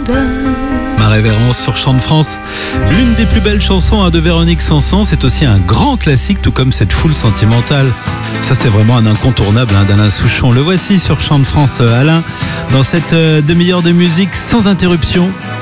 Ma révérence sur Chant de France. L'une des plus belles chansons de Véronique Sanson, c'est aussi un grand classique, tout comme cette foule sentimentale. Ça, c'est vraiment un incontournable d'Alain Souchon. Le voici sur Chant de France, Alain, dans cette demi-heure de musique sans interruption.